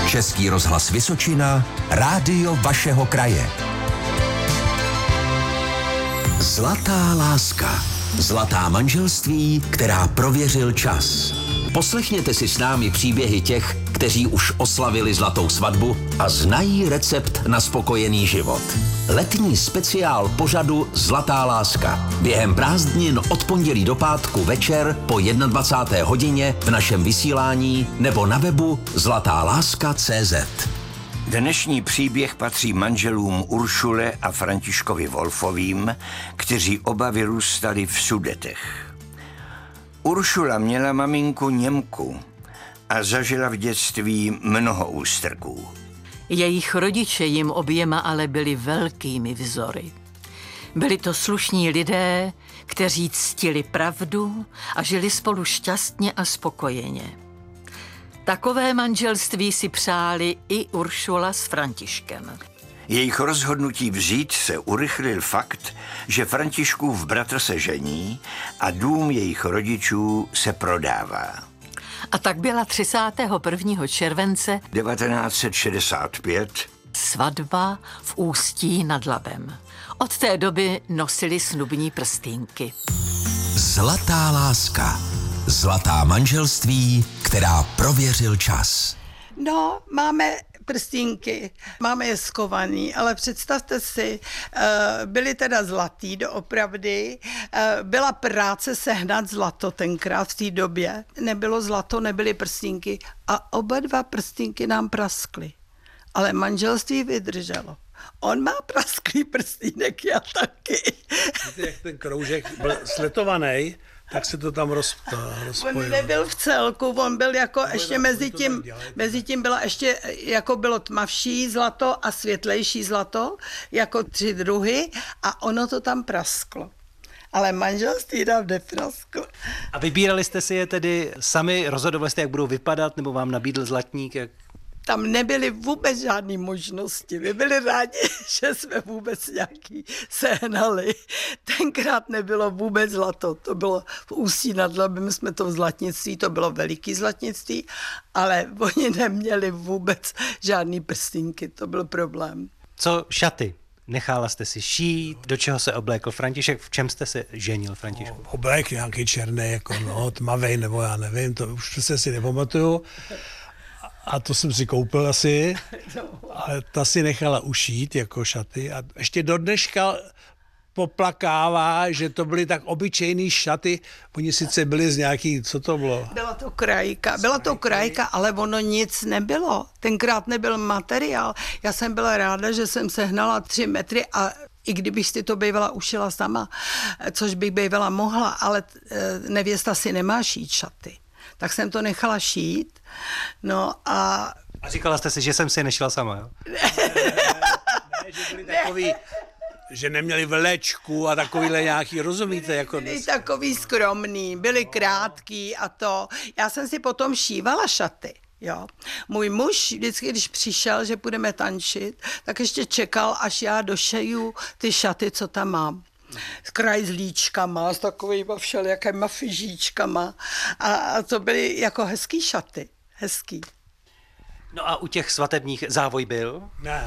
Český rozhlas Vysočina, rádio vašeho kraje. Zlatá láska. Zlatá manželství, která prověřil čas. Poslechněte si s námi příběhy těch, kteří už oslavili zlatou svatbu a znají recept na spokojený život. Letní speciál pořadu Zlatá láska. Během prázdnin od pondělí do pátku večer po 21. hodině v našem vysílání nebo na webu zlatáláska.cz. Dnešní příběh patří manželům Uršule a Františkovi Wolfovým, kteří oba vyrůstali v Sudetech. Uršula měla maminku Němku a zažila v dětství mnoho ústrků. Jejich rodiče jim oběma ale byli velkými vzory. Byli to slušní lidé, kteří ctili pravdu a žili spolu šťastně a spokojeně. Takové manželství si přáli i Uršula s Františkem. Jejich rozhodnutí vzít se urychlil fakt, že Františkův bratr se žení a dům jejich rodičů se prodává. A tak byla 31. července 1965 svatba v Ústí nad Labem. Od té doby nosili snubní prstýnky. Zlatá láska. Zlatá manželství, která prověřil čas. No, máme prstínky, máme je skovaný, ale představte si, byly teda zlatý doopravdy, byla práce sehnat zlato tenkrát v té době, nebylo zlato, nebyly prstínky a oba dva prstínky nám praskly, ale manželství vydrželo. On má prasklý prstínek, já taky. Víte, jak ten kroužek byl sletovaný, tak se to tam rozpojilo. On nebyl v celku, on byl jako ještě mezi tím byla ještě, jako bylo tmavší zlato a světlejší zlato, jako 3 druhy a ono to tam prasklo. Ale manželství nám neprasklo. A vybírali jste si je tedy sami, rozhodovali jste, jak budou vypadat, nebo vám nabídl zlatník, jak... Tam nebyly vůbec žádné možnosti. My byli rádi, že jsme vůbec nějaký sehnali. Tenkrát nebylo vůbec zlato. To bylo v Ústí nad Labem, jsme to v zlatnictví, to bylo veliký zlatnictví, ale oni neměli vůbec žádný prstínky, to byl problém. Co šaty? Nechala jste si šít, do čeho se oblékl František, v čem jste se ženil, Františku? Oblék nějaký černý, jako tmavej, nebo já nevím, to už se si nepamatuju. A to jsem si koupil asi, ale ta si nechala ušít jako šaty a ještě do dneška poplakává, že to byly tak obyčejný šaty, oni sice byli z nějaký, co to bylo? Byla to krajka, ale ono nic nebylo, tenkrát nebyl materiál, já jsem byla ráda, že jsem sehnala 3 metry a i kdybych si to bývala ušila sama, což bych bývala mohla, ale nevěsta si nemá šít šaty. Tak jsem to nechala šít, no a... A říkala jste si, že jsem si nešla sama, jo? Ne, že byli takový, že neměli vlečku a takovýhle nějaký, rozumíte? Jako byli takový skromný, byli krátký a to. Já jsem si potom šívala šaty, jo. Můj muž vždycky, když přišel, že půjdeme tančit, tak ještě čekal, až já došeju ty šaty, co tam mám. S krajzlíčkama, s takovýma všelijakýma fyžíčkama a to byly jako hezký šaty, hezký. No a u těch svatebních závoj byl?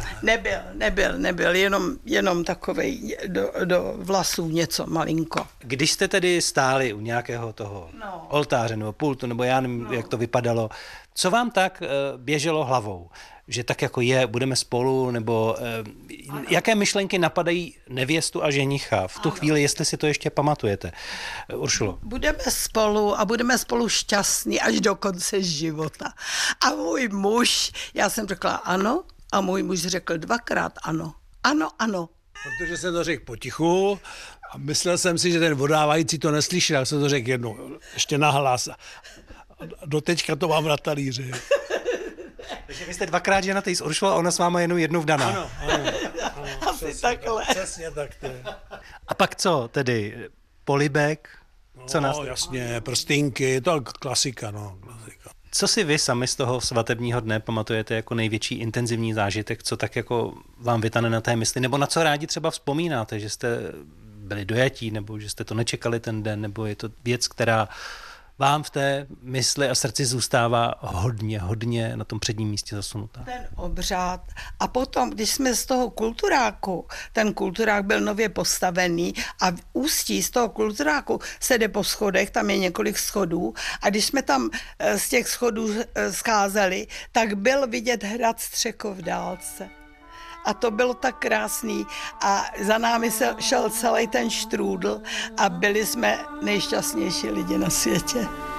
Nebyl, jenom takovej do vlasů něco malinko. Když jste tedy stáli u nějakého toho oltáře nebo pultu, nebo já nevím, jak to vypadalo, co vám tak běželo hlavou? Že tak jako budeme spolu, nebo jaké myšlenky napadají nevěstu a ženicha v tu chvíli, jestli si to ještě pamatujete? Uršulo. Budeme spolu a budeme spolu šťastní až do konce života. A můj muž, já jsem řekla ano a můj muž řekl 2krát ano. Ano. Protože jsem to řekl potichu a myslel jsem si, že ten vodávající to neslyšel, tak jsem to řekl jednou, ještě nahlas. A doteďka to mám na talíři. Takže vy jste 2krát ženatý s Uršulou a ona s váma jenom jednou vdaná. Ano. Asi přesně, takhle. Přesně tak to je. A pak co tedy? Polibek? Co nás? Jasně, prstínky, to je klasika, klasika. Co si vy sami z toho svatebního dne pamatujete jako největší intenzivní zážitek, co tak jako vám vytane na té mysli, nebo na co rádi třeba vzpomínáte, že jste byli dojatí, nebo že jste to nečekali ten den, nebo je to věc, která vám v té mysli a srdci zůstává hodně na tom předním místě zasunutá. Ten obřád. A potom, když jsme z toho kulturáku, ten kulturák byl nově postavený a v ústí z toho kulturáku se jde po schodech, tam je několik schodů a když jsme tam z těch schodů scházeli, tak byl vidět hrad Střekov v dálce. A to bylo tak krásný a za námi šel celý ten štrůdl a byli jsme nejšťastnější lidi na světě.